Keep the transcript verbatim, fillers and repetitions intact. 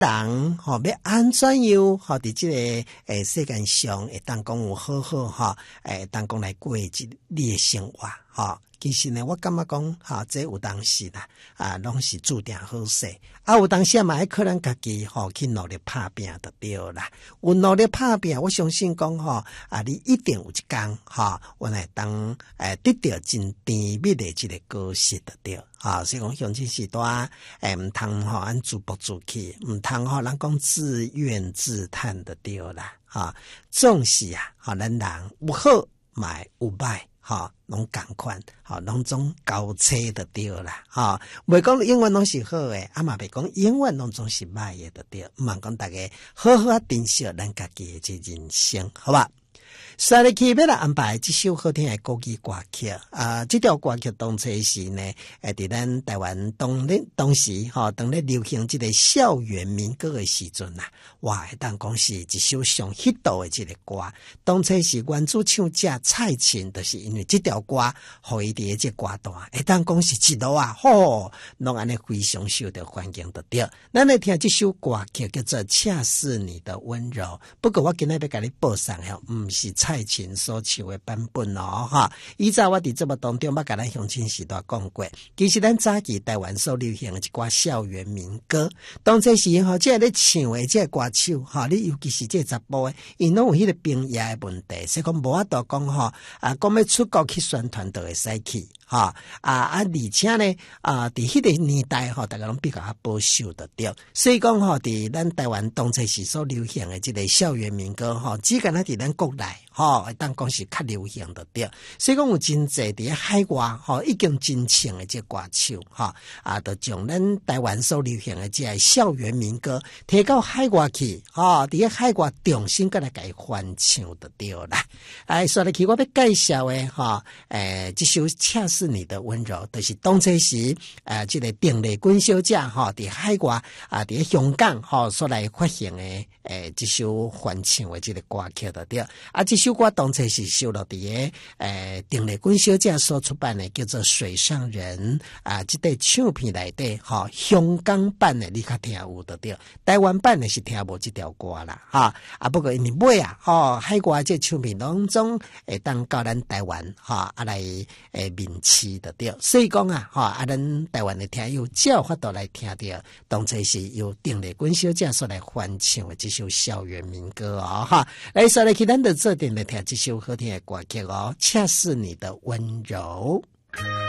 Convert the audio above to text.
人吼、哦、要安怎样吼伫即个诶世界上会当讲有好好吼诶当讲来过即你诶生活吼、哦。其实呢，我感觉讲哈，这有当时啦，啊，拢是注定好势。啊，有当时嘛，还可能家己吼去努力打拼就对啦。有努力打拼，我相信讲吼，啊，你一定有一天哈，我来当诶得到真甜蜜的这个果实就对。啊，所以讲相亲时代，诶，唔通吼按自暴自弃，唔通吼人讲自怨自叹的对啦。啊，总是啊，吼咱人有好，嘛有歹。哈，拢共款，哈，拢总交叉的对啦，哈，袂讲永远拢是好诶，啊嘛袂讲永远拢总是歹诶的对，毋通讲大家好好啊珍惜咱家己诶这人生，好吧？下日起要来安排这首好听的国语歌曲啊，这条歌曲当初是呢，诶，伫咱台湾当咧当时吼，当咧流行这个校园民歌的时阵呐，哇，当讲是一首上 hit 的这个歌。当初是原主唱者蔡琴，就是因为这条歌，互伊伫这歌单，会当讲是一路啊，吼，拢安尼非常受到欢迎的对。咱来听这首歌曲叫做《恰似你的温柔》，不过我今日要甲你报上吼，毋是蔡琴所唱的版本哦，哈！以前我伫节目当中，捌甲咱乡亲时代讲过，其實咱早期台灣所流行的一寡校園民歌，當這時候，即個咧唱的即個歌手，哈，你尤其是即個查甫的，因攏有迄個兵役的問題，所以講無法度講吼，啊，講要出國去宣傳都會使去。哈啊啊！而且呢啊，伫迄個年代吼，大家攏比較保守的對，所以講吼，伫咱台灣當初時所流行的即個校園民歌吼，只敢若伫咱國內吼，當講是較流行的對。所以講有真濟伫海外吼，已經真唱的即歌手吼啊，就將咱台灣所流行的即個校園民歌摕到海外去吼，伫海外重新再來甲伊翻唱就對啦。哎，說嚟起我要介紹的吼，誒，這首恰似你的溫柔，就是當初時誒，這個鄧麗君小姐吼，佇海外啊，佇香港吼所來發行的誒，這首翻唱的這個歌曲的對。啊，這首歌當初是收錄佇個誒鄧麗君小姐所出版的叫做《水上人》啊，這個唱片內底吼，香港版的你較聽有的對，台灣版的是聽無這條歌啦，哈啊，不過因為買啊，吼海外這唱片當中會當到咱台灣哈啊來誒面試的對，所以講啊，哈啊咱台灣的聽友只有法度來聽到，當初是由鄧麗君小姐所來翻唱的這首校園民歌哦，哈，來說來去咱就做點來聽這首好聽的歌曲哦，恰似你的溫柔。